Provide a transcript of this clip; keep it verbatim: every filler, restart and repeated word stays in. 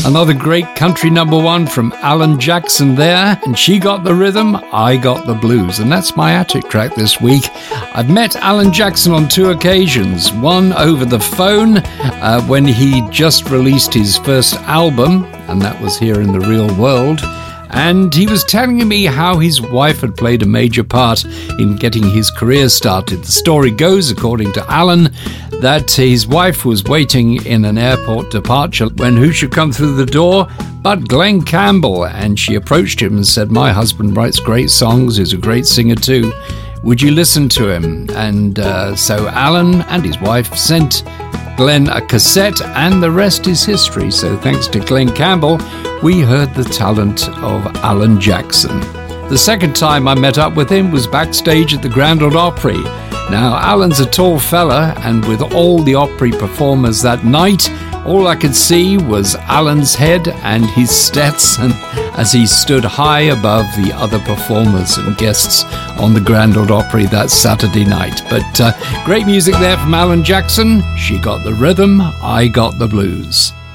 Another great country number one from Alan Jackson there. And She Got the Rhythm, I Got the Blues. And that's my attic track this week. I've met Alan Jackson on two occasions. One over the phone uh, when he just released his first album, and that was Here in the Real World. And he was telling me how his wife had played a major part in getting his career started. The story goes, according to Alan, that his wife was waiting in an airport departure when who should come through the door but Glenn Campbell. And she approached him and said, "My husband writes great songs, he's a great singer too. Would you listen to him?" And uh, so Alan and his wife sent Glenn a cassette, and the rest is history. So thanks to Glenn Campbell, we heard the talent of Alan Jackson. The second time I met up with him was backstage at the Grand Ole Opry. Now, Alan's a tall fella, and with all the Opry performers that night, all I could see was Alan's head and his Stetson as he stood high above the other performers and guests on the Grand Ole Opry that Saturday night. But uh, great music there from Alan Jackson. She got the rhythm, I got the blues.